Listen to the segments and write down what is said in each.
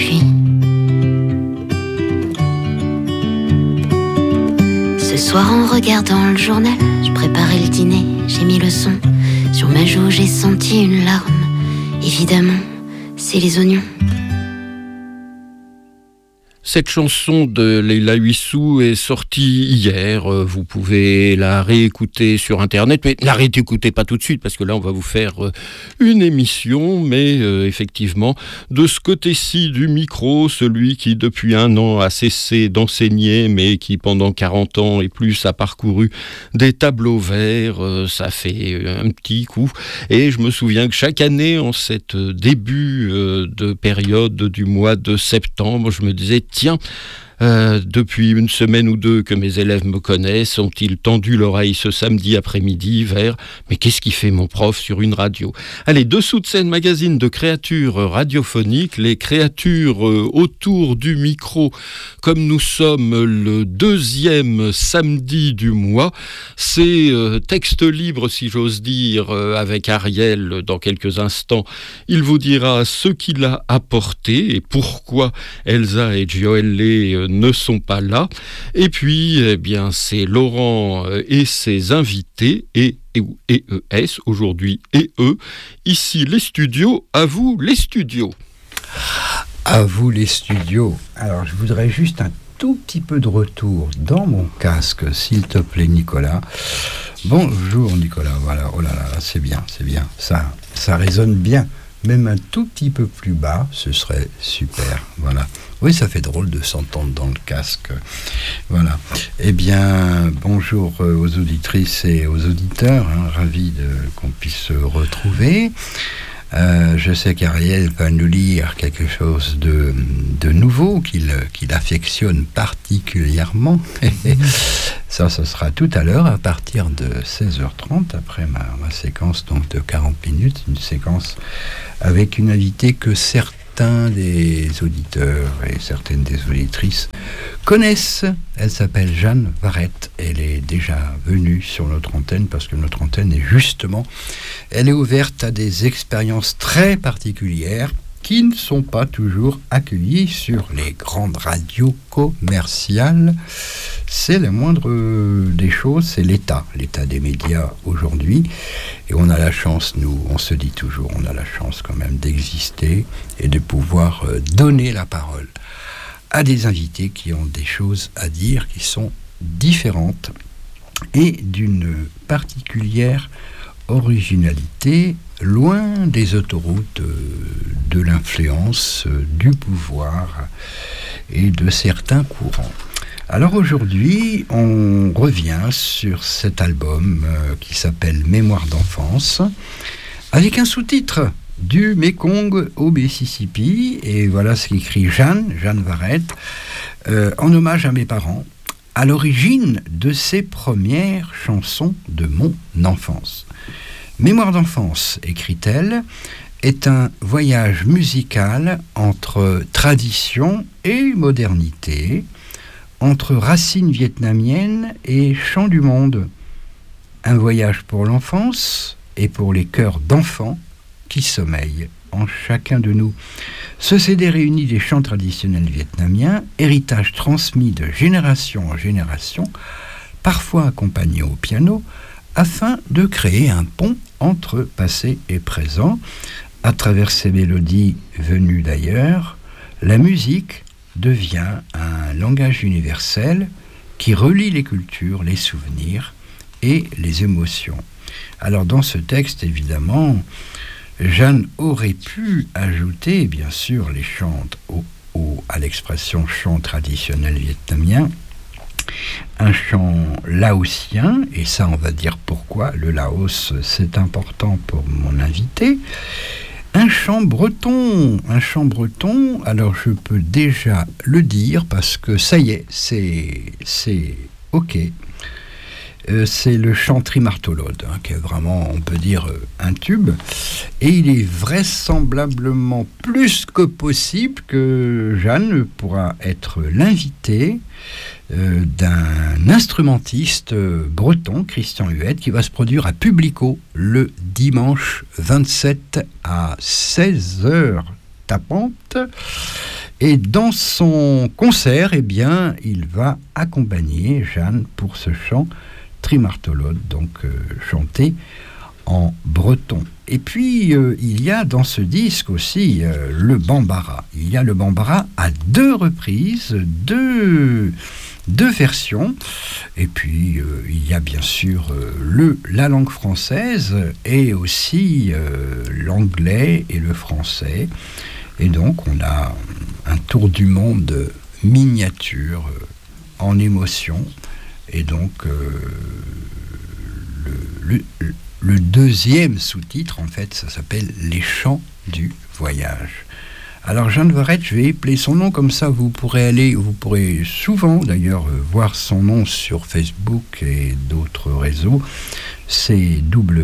puis ce soir en regardant le journal, je préparais le dîner, j'ai mis le son. Sur ma joue j'ai senti une larme. Évidemment, c'est les oignons. Cette chanson de Leila Huissou est sortie hier. Vous pouvez la réécouter sur Internet, mais la réécoutez pas tout de suite parce que là on va vous faire une émission. Mais effectivement, de ce côté-ci du micro, celui qui depuis 1 an a cessé d'enseigner, mais qui pendant 40 ans et plus a parcouru des tableaux verts, ça fait un petit coup. Et je me souviens que chaque année, en cette début de période du mois de septembre, je me disais tiens, depuis 1 semaine ou 2 que mes élèves me connaissent, ont-ils tendu l'oreille ce samedi après-midi vers « Mais qu'est-ce qui fait mon prof sur une radio ?» Allez, Dessous de scène, magazine de créatures radiophoniques, les créatures autour du micro, comme nous sommes le 2e samedi du mois, c'est texte libre, si j'ose dire, avec Ariel dans quelques instants. Il vous dira ce qu'il a apporté et pourquoi Elsa et Joëlle ne sont pas là. Et puis, eh bien, c'est Laurent et ses invités, EES, aujourd'hui et eux. Ici, les studios, à vous, les studios. À vous, les studios. Alors, je voudrais juste un tout petit peu de retour dans mon casque, s'il te plaît, Nicolas. Bonjour, Nicolas. Voilà, oh là là, c'est bien. Ça résonne bien. Même un tout petit peu plus bas, ce serait super. Voilà. Oui, ça fait drôle de s'entendre dans le casque. Voilà. Eh bien, bonjour aux auditrices et aux auditeurs. Ravi qu'on puisse se retrouver. Je sais qu'Ariel va nous lire quelque chose de nouveau qu'il affectionne particulièrement. Ça, ce sera tout à l'heure à partir de 16h30 après ma séquence donc de 40 minutes, une séquence avec une invitée que certains des auditeurs et certaines des auditrices connaissent. Elle s'appelle Jeanne Varette. Elle est déjà venue sur notre antenne parce que notre antenne est justement, elle est ouverte à des expériences très particulières qui ne sont pas toujours accueillies sur les grandes radios commerciales. C'est la moindre des choses, c'est l'état des médias aujourd'hui. Et on a la chance, nous, on se dit toujours, on a la chance quand même d'exister et de pouvoir donner la parole à des invités qui ont des choses à dire, qui sont différentes et d'une particulière originalité, loin des autoroutes de l'influence, du pouvoir et de certains courants. Alors aujourd'hui, on revient sur cet album qui s'appelle Mémoire d'enfance, avec un sous-titre du Mekong au Mississippi, et voilà ce qu'écrit Jeanne Varette, en hommage à mes parents, à l'origine de ces premières chansons de mon enfance. Mémoire d'enfance, écrit-elle, est un voyage musical entre tradition et modernité, entre racines vietnamiennes et chants du monde. Un voyage pour l'enfance et pour les cœurs d'enfants qui sommeillent en chacun de nous. Ce CD réunit des chants traditionnels vietnamiens, héritage transmis de génération en génération, parfois accompagnés au piano, afin de créer un pont entre passé et présent. À travers ces mélodies venues d'ailleurs, la musique devient un langage universel qui relie les cultures, les souvenirs et les émotions. Alors dans ce texte, évidemment, Jeanne aurait pu ajouter, bien sûr, les chants à l'expression chant traditionnel vietnamien, un chant laotien, et ça on va dire pourquoi, le Laos c'est important pour mon invité, un chant breton, alors je peux déjà le dire parce que ça y est, c'est ok. C'est le chant Trimartolode, qui est vraiment, on peut dire, un tube. Et il est vraisemblablement plus que possible que Jeanne pourra être l'invitée d'un instrumentiste breton, Christian Huette, qui va se produire à Publico le dimanche 27 à 16h tapante. Et dans son concert, eh bien, il va accompagner Jeanne pour ce chant Trimartolode, donc chanté en breton. Et puis, il y a dans ce disque aussi le Bambara. Il y a le Bambara à 2 reprises, deux versions. Et puis, il y a bien sûr la langue française et aussi l'anglais et le français. Et donc, on a un tour du monde miniature en émotion. Et donc, le deuxième sous-titre, en fait, ça s'appelle « Les chants du voyage ». Alors, Jeanne Verrette, je vais épeler son nom, comme ça vous pourrez souvent d'ailleurs voir son nom sur Facebook et d'autres réseaux. C'est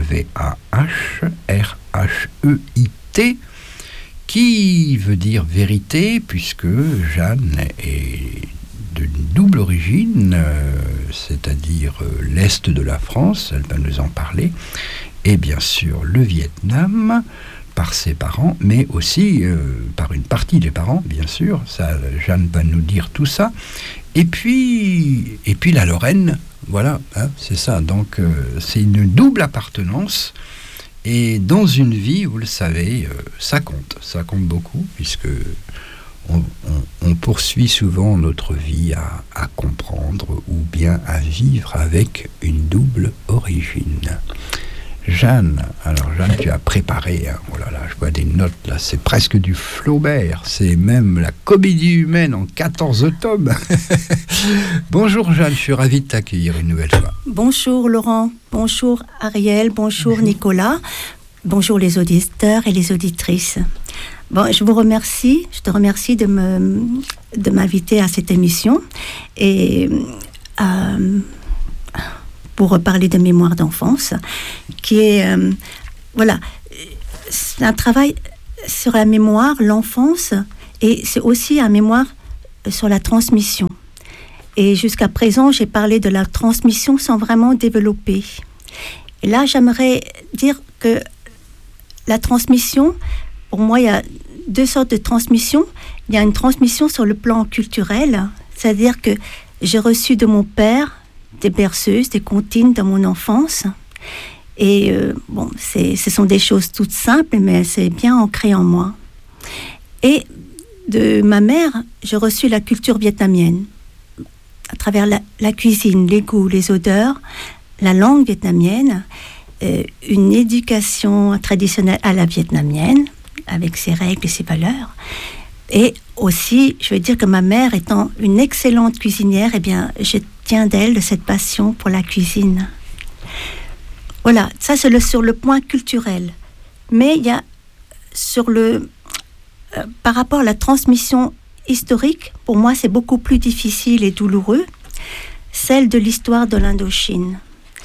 W-A-H-R-H-E-I-T, qui veut dire vérité, puisque Jeanne est d'une double origine, c'est-à-dire l'Est de la France, elle va nous en parler, et bien sûr le Vietnam, par ses parents, mais aussi par une partie des parents, bien sûr, ça, Jeanne va nous dire tout ça, et puis la Lorraine, voilà, hein, c'est ça, donc c'est une double appartenance, et dans une vie, vous le savez, ça compte beaucoup, puisque on poursuit souvent notre vie à comprendre ou bien à vivre avec une double origine. Jeanne, alors Jeanne, tu as préparé, hein, oh là là, je vois des notes là, c'est presque du Flaubert, c'est même la comédie humaine en 14 tomes. Bonjour Jeanne, je suis ravi de t'accueillir une nouvelle fois. Bonjour Laurent, bonjour Ariel, bonjour Nicolas, bonjour les auditeurs et les auditrices. Bon, je te remercie de m'inviter à cette émission et pour parler de mémoire d'enfance, qui est c'est un travail sur la mémoire, l'enfance, et c'est aussi un mémoire sur la transmission. Et jusqu'à présent, j'ai parlé de la transmission sans vraiment développer. Et là, j'aimerais dire que la transmission, pour moi, il y a 2 sortes de transmission. Il y a une transmission sur le plan culturel, c'est-à-dire que j'ai reçu de mon père des berceuses, des comptines dans mon enfance. Et ce sont des choses toutes simples, mais c'est bien ancré en moi. Et de ma mère, j'ai reçu la culture vietnamienne, à travers la cuisine, les goûts, les odeurs, la langue vietnamienne, une éducation traditionnelle à la vietnamienne, avec ses règles et ses valeurs. Et aussi, je veux dire que ma mère étant une excellente cuisinière, eh bien, je tiens d'elle de cette passion pour la cuisine. Voilà, ça c'est sur le point culturel. Mais il y a par rapport à la transmission historique, pour moi c'est beaucoup plus difficile et douloureux, celle de l'histoire de l'Indochine.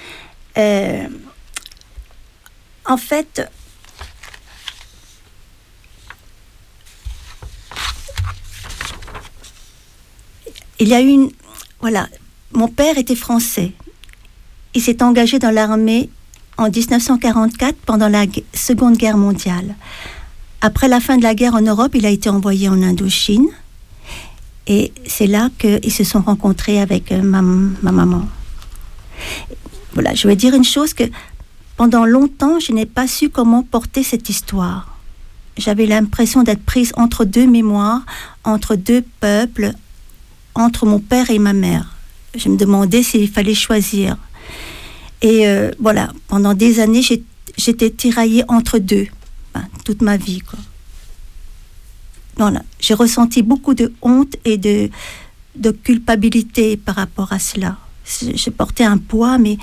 En fait, il y a mon père était français. Il s'est engagé dans l'armée en 1944 pendant la Seconde Guerre mondiale. Après la fin de la guerre en Europe, il a été envoyé en Indochine. Et c'est là qu'ils se sont rencontrés avec ma maman. Voilà, je vais dire une chose, que pendant longtemps, je n'ai pas su comment porter cette histoire. J'avais l'impression d'être prise entre 2 mémoires, entre 2 peuples, entre mon père et ma mère. Je me demandais s'il fallait choisir. Et pendant des années, j'étais tiraillée entre 2, toute ma vie, quoi. Voilà, j'ai ressenti beaucoup de honte et de culpabilité par rapport à cela. Je portais un poids, mais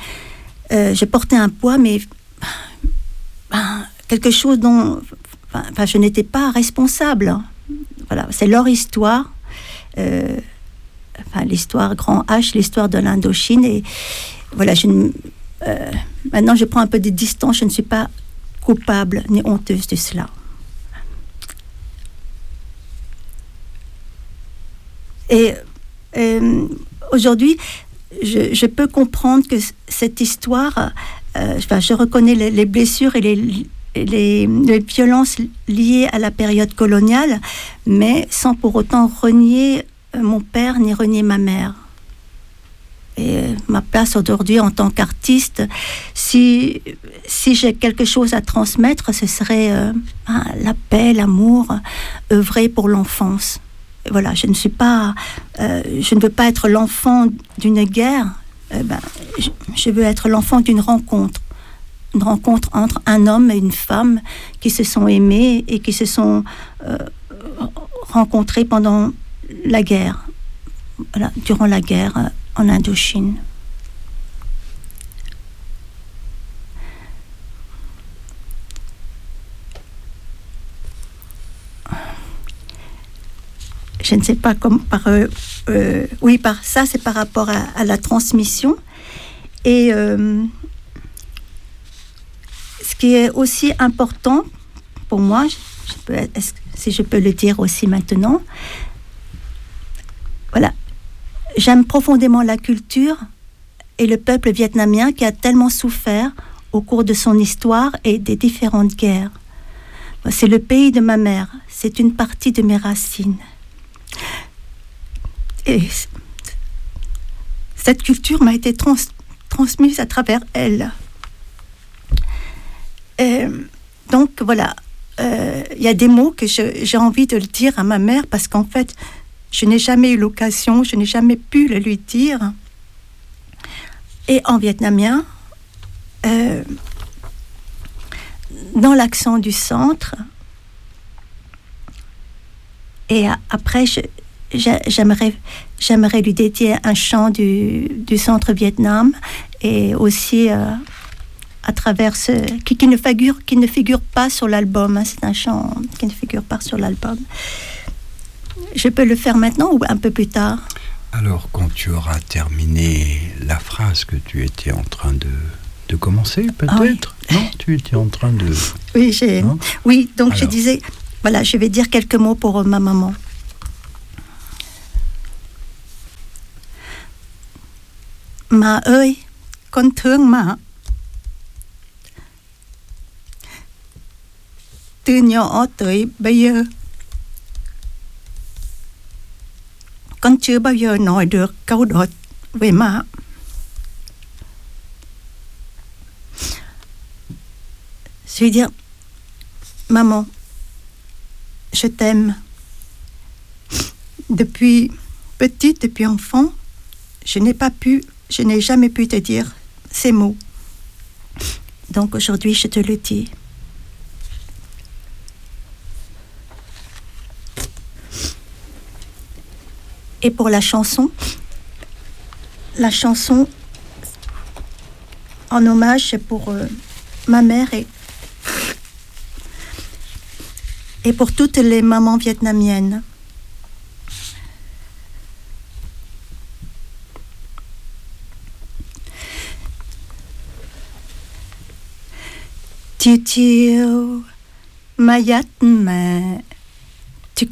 quelque chose dont je n'étais pas responsable. Voilà, c'est leur histoire. L'histoire grand H, l'histoire de l'Indochine. Et voilà, maintenant je prends un peu de distance, je ne suis pas coupable ni honteuse de cela. Et aujourd'hui, je peux comprendre que cette histoire, je reconnais les blessures et les violences liées à la période coloniale, mais sans pour autant renier mon père ni renier ma mère. Et ma place aujourd'hui en tant qu'artiste, si j'ai quelque chose à transmettre, ce serait la paix, l'amour, œuvrer pour l'enfance. Et voilà, je ne veux pas être l'enfant d'une guerre. Je veux être l'enfant d'une rencontre. Une rencontre entre un homme et une femme qui se sont aimés et qui se sont rencontrés pendant la guerre, voilà, durant la guerre en Indochine. Je ne sais pas comment par ça, c'est par rapport à la transmission. Et ce qui est aussi important pour moi, si je peux le dire aussi maintenant, voilà, j'aime profondément la culture et le peuple vietnamien qui a tellement souffert au cours de son histoire et des différentes guerres. C'est le pays de ma mère, c'est une partie de mes racines. Et cette culture m'a été transmise à travers elle. Donc voilà, il y a des mots que j'ai envie de le dire à ma mère parce qu'en fait, je n'ai jamais eu l'occasion, je n'ai jamais pu le lui dire. Et en vietnamien, dans l'accent du centre, et après, j'aimerais lui dédier un chant du centre Vietnam et aussi à travers qui ne figure pas sur l'album. Hein, c'est un chant qui ne figure pas sur l'album. Je peux le faire maintenant ou un peu plus tard? Alors, quand tu auras terminé la phrase que tu étais en train de commencer, peut-être? Oui. Non, tu étais en train de... Oui, oui, donc alors. Je disais... Voilà, je vais dire quelques mots pour ma maman. Ma ơi, con thương mà. Từ nhỏ tới bây giờ, con chưa bao giờ nói được câu đó với má. Je vais dire, maman, je t'aime. Depuis petite, depuis enfant, je n'ai jamais pu te dire ces mots. Donc aujourd'hui, je te le dis. Et pour la chanson en hommage, c'est pour ma mère et pour toutes les mamans vietnamiennes. Chiều chiều mà dắt mẹ